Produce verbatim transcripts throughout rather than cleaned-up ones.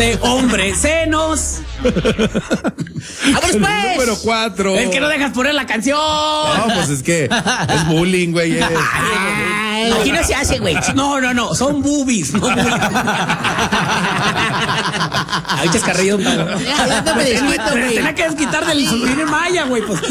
de hombre, senos. ¡Vámonos pues! Número cuatro. Es que no dejas poner la canción. No, pues es que es bullying, güey. Es. Ay, aquí no se hace, güey. No, no, no, son boobies, no bullying. Ay, chascarrillo. No me desquito, güey. Tenía que desquitar del subir maya, güey, pues.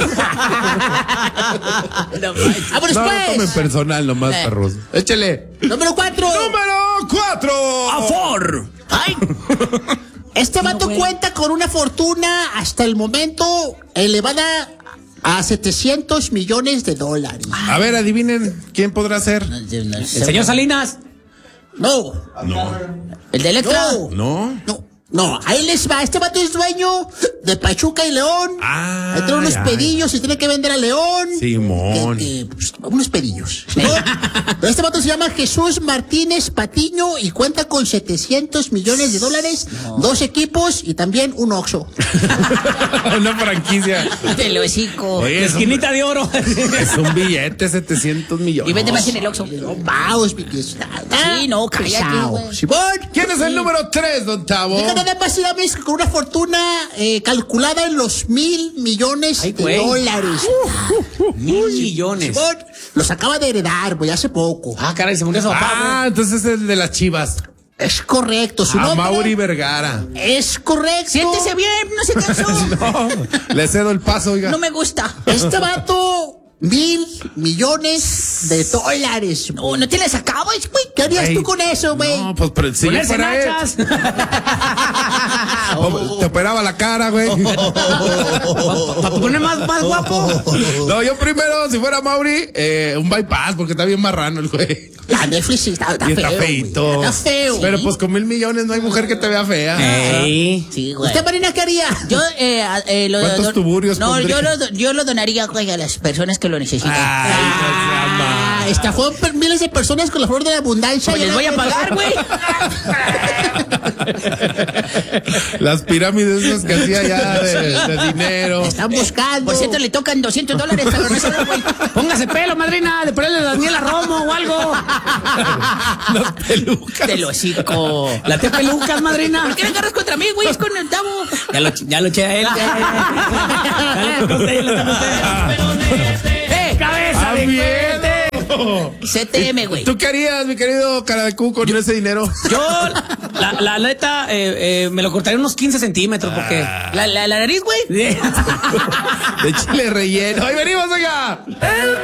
No, vámonos no, pues. No tomen personal nomás, eh. perros. Échale. Número cuatro. Número cuatro. Afor. Ay. Este vato no, cuenta con una fortuna hasta el momento elevada a setecientos millones de dólares. A ver, adivinen quién podrá ser. No, no, no, ¿El señor Salinas? No. No. ¿El de Electra? No. No. No. No, ahí les va. Este vato es dueño de Pachuca y León. Ah, Ahí trae unos ay. pedillos y tiene que vender a León. Simón. Que, que, pues, unos pedillos. ¿No? Pero este vato se llama Jesús Martínez Patiño y cuenta con setecientos millones de dólares, no. dos equipos y también un Oxxo. Una franquicia. Del hocico. Oye, la esquinita un, de oro. Es un billete, setecientos millones. Y vende más en el Oxxo. Vamos, mi sí, no, cállate. ¿Quién es el sí. número tres, don Tavo? Nada más y nada más con una fortuna eh, calculada en los mil millones Ay, de güey. dólares. Uh, uh, uh, mil millones. Simón, los acaba de heredar, güey, hace poco. Ah, caray, se murió su papá. Ah, güey. Entonces es el de las Chivas. Es correcto, su ah, nombre. Mauri Vergara. Es correcto. Siéntese bien, no se cansó. No, le cedo el paso, oiga. No me gusta. Este vato... Mil millones de dólares. No, no te las acabas, güey. ¿Qué harías tú con eso, güey? No, pues pero si ponerse nachas. oh, te operaba la cara, güey. Para poner más, más guapo. No, yo primero, si fuera Mauri, eh, un bypass, porque está bien marrano el güey. La Netflix sí está, está y está feo. feito. Está feo. Pero pues con mil millones no hay mujer que te vea fea. Ey. Sí, güey. ¿Usted, Marina, qué haría? Yo, eh, eh, lo ¿Cuántos do, tuburios No, pondría? yo lo, yo lo donaría, güey, a las personas que lo necesitan. Ay, ah, estafó miles de personas con la flor de la abundancia. Pues les voy a pagar, güey. Las pirámides esas que hacía ya de, de dinero. Están buscando. Por cierto, le tocan doscientos dólares, pero no solo, güey. Póngase pelo, madrina, de ponerle a Daniela Romo o algo. Las pelucas. Del hocico. La tía pelucas, madrina. ¿Por qué me agarras contra mí, güey? Es con el Tavo. Ya lo, ya lo eché a él. Ya le conté, ya le conté. ¡Eh, cabeza de cohete! C T M, güey. ¿Tú qué harías, mi querido cara de cu, con yo, ese dinero? Yo, la, la neta, eh, eh, me lo cortaría unos quince centímetros, porque... Ah. ¿La, la, la nariz, güey? De chile relleno. ¡Ahí venimos, oiga!